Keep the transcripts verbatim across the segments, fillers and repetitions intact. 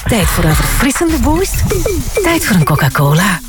Tijd voor een verfrissende boost? Tijd voor een Coca-Cola.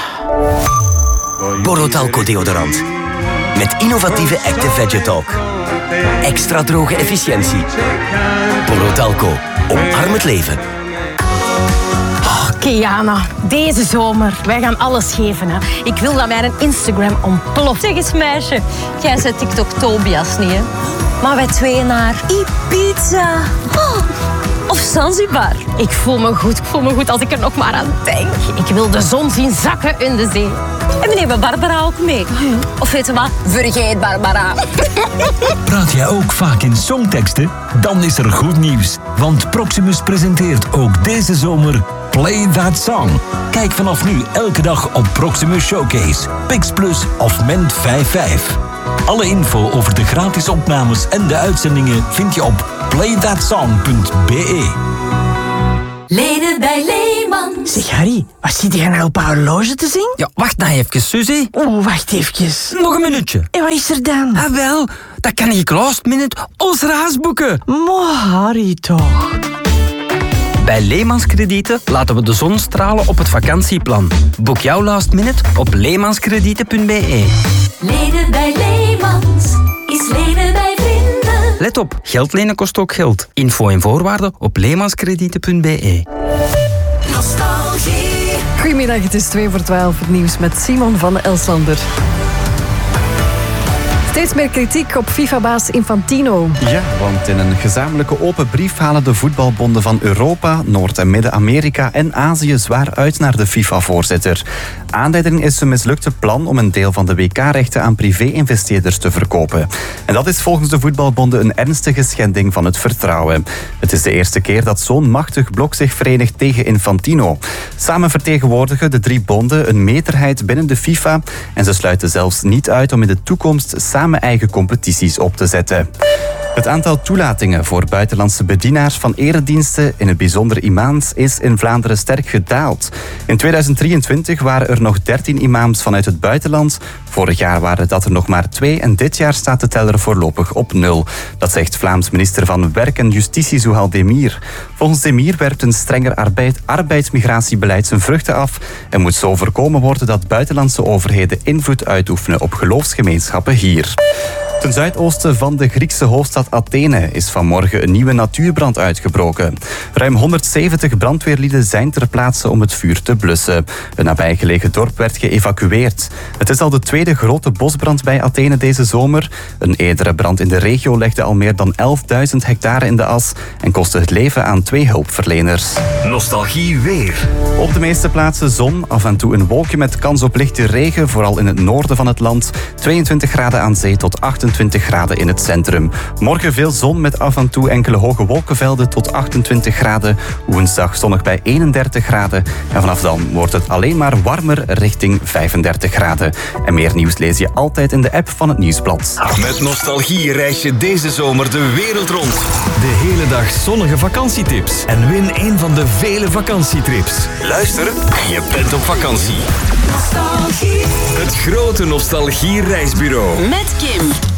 Borotalco deodorant. Met innovatieve Active Vegetalk. Extra droge efficiëntie. Borotalco. Omarm het leven. Oh, Kiana, deze zomer, wij gaan alles geven. Hè. Ik wil dat mijn Instagram ontploft. Zeg eens meisje, jij bent TikTok Tobias niet, hè? Maar wij twee naar Ibiza. Oh, of Zanzibar. Ik voel me goed, ik voel me goed als ik er nog maar aan denk. Ik wil de zon zien zakken in de zee. En we nemen Barbara ook mee. Of weet je wat? Vergeet Barbara. Praat jij ook vaak in songteksten? Dan is er goed nieuws. Want Proximus presenteert ook deze zomer Play That Song. Kijk vanaf nu elke dag op Proximus Showcase, Pix Plus of Ment vijfenvijftig. Alle info over de gratis opnames en de uitzendingen vind je op play that song punt b e. Lenen bij Leemans. Zeg Harry, wat zit je nou op haar horloge te zien? Ja, wacht nou even, Suzy. Oeh, wacht even. Nog een minuutje. En wat is er dan? Ah wel, dat kan ik last minute ons reis boeken. Mo Harry toch. Bij Leemans Kredieten laten we de zon stralen op het vakantieplan. Boek jouw last minute op leemanskredieten punt b e. Lenen bij Leemans is lenen bij vrienden. Let op, geld lenen kost ook geld. Info en voorwaarden op leemanskredieten punt b e. Nostalgie. Goedemiddag, het is twee voor twaalf. Het nieuws met Simon van Elslander. Steeds meer kritiek op FIFA-baas Infantino. Ja, want in een gezamenlijke open brief halen de voetbalbonden van Europa, Noord- en Midden-Amerika en Azië zwaar uit naar de FIFA-voorzitter. Aanleiding is een mislukte plan om een deel van de W K-rechten aan privé-investeerders te verkopen. En dat is volgens de voetbalbonden een ernstige schending van het vertrouwen. Het is de eerste keer dat zo'n machtig blok zich verenigt tegen Infantino. Samen vertegenwoordigen de drie bonden een meerderheid binnen de FIFA en ze sluiten zelfs niet uit om in de toekomst samen eigen competities op te zetten. Het aantal toelatingen voor buitenlandse bedienaars van erediensten, in het bijzonder imams, is in Vlaanderen sterk gedaald. In tweeduizend drieëntwintig waren er nog dertien imams vanuit het buitenland. Vorig jaar waren dat er nog maar twee en dit jaar staat de teller voorlopig op nul. Dat zegt Vlaams minister van Werk en Justitie Zouhal Demir. Volgens Demir werpt een strenger arbeid, arbeidsmigratiebeleid zijn vruchten af en moet zo voorkomen worden dat buitenlandse overheden invloed uitoefenen op geloofsgemeenschappen hier. Ten zuidoosten van de Griekse hoofdstad Athene is vanmorgen een nieuwe natuurbrand uitgebroken. Ruim honderdzeventig brandweerlieden zijn ter plaatse om het vuur te blussen. Een nabijgelegen dorp werd geëvacueerd. Het is al de tweede grote bosbrand bij Athene deze zomer. Een eerdere brand in de regio legde al meer dan elfduizend hectare in de as en kostte het leven aan twee hulpverleners. Nostalgie weer. Op de meeste plaatsen zon, af en toe een wolkje met kans op lichte regen, vooral in het noorden van het land. tweeëntwintig graden aan zee tot achtentwintig graden in het centrum. Morgen veel zon met af en toe enkele hoge wolkenvelden tot achtentwintig graden. Woensdag zonnig bij eenendertig graden. En vanaf dan wordt het alleen maar warmer richting vijfendertig graden. En meer nieuws lees je altijd in de app van het Nieuwsblad. Met Nostalgie reis je deze zomer de wereld rond. De hele dag zonnige vakantietips. En win een van de vele vakantietrips. Luister en je bent op vakantie. Nostalgie. Het grote Nostalgie reisbureau. Met Kim.